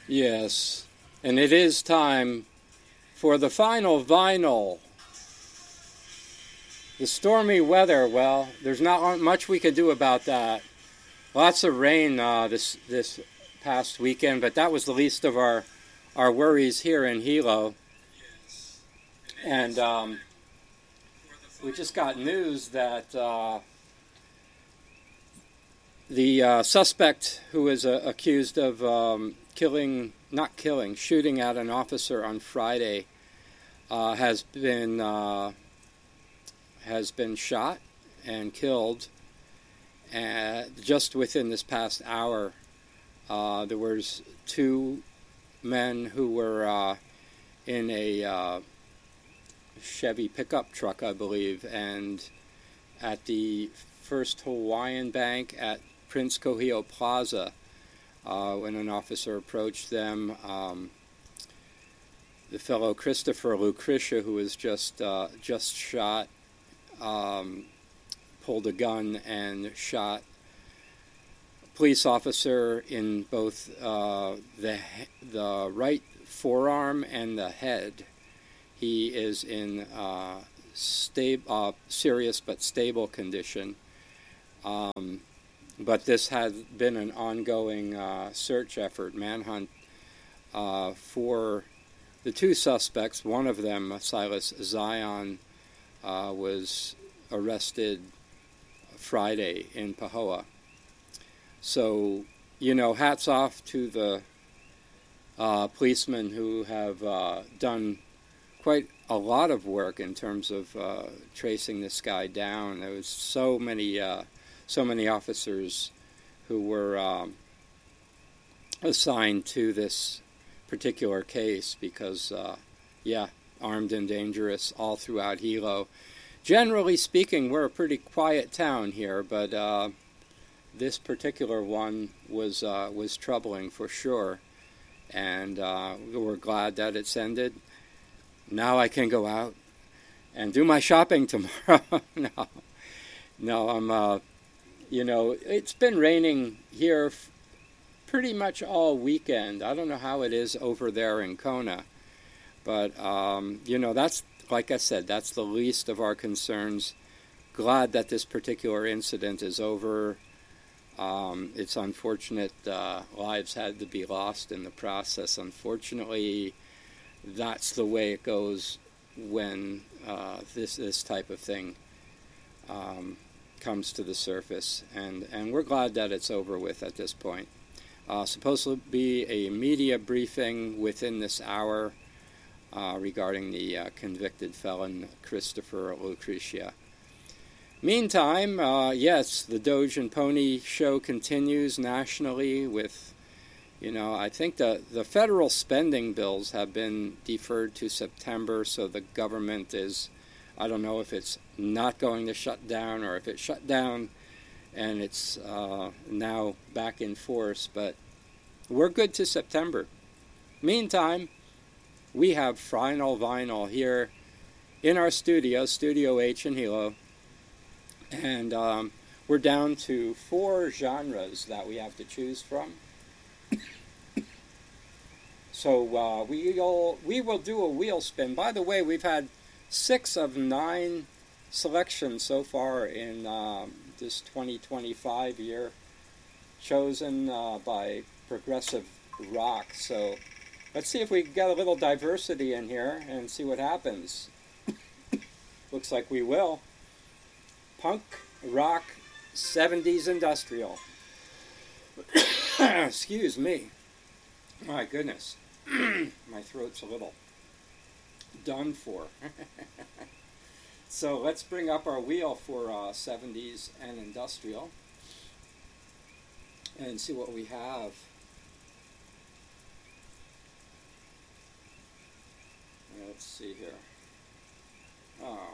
Yes, and it is time for the final vinyl. The stormy weather, well, there's not much we could do about that. Lots of rain this past weekend, but that was the least of our worries here in Hilo. And we just got news that the suspect who is accused of shooting at an officer on Friday has been shot and killed. Just within this past hour, there was two men who were in a Chevy pickup truck, I believe, and at the First Hawaiian Bank at Prince Kohio Plaza, when an officer approached them, the fellow Christopher Lucretia, who was just shot, pulled a gun and shot a police officer in both the right forearm and the head. He is in serious but stable condition. But this has been an ongoing search effort, manhunt, for the two suspects. One of them, Silas Zion, was arrested Friday in Pahoa. So, hats off to the policemen who have done quite a lot of work in terms of tracing this guy down. There was so many officers who were assigned to this particular case because, armed and dangerous all throughout Hilo. Generally speaking, we're a pretty quiet town here, but this particular one was troubling for sure, and we're glad that it's ended. Now I can go out and do my shopping tomorrow. No, I'm. It's been raining here pretty much all weekend. I don't know how it is over there in Kona, but that's, like I said, that's the least of our concerns. Glad that this particular incident is over. It's unfortunate lives had to be lost in the process. Unfortunately, that's the way it goes when this type of thing comes to the surface, and we're glad that it's over with at this point. Supposed to be a media briefing within this hour regarding the convicted felon Christopher Lucretia. Meantime, yes, the Doge and Pony show continues nationally with, I think the federal spending bills have been deferred to September, so the government is, I don't know if it's not going to shut down or if it shut down and it's now back in force, but we're good to September. Meantime, we have Final Vinyl here in our studio, Studio H in Hilo, and we're down to 4 genres that we have to choose from. So we will do a wheel spin. By the way, we've had 6 of 9 selections so far in this 2025 year, chosen by Progressive Rock. So let's see if we can get a little diversity in here and see what happens. Looks like we will. Punk, rock, 70s industrial. Excuse me. My goodness. My throat's a little done for. So let's bring up our wheel for 70s and industrial and see what we have. Let's see here. Oh,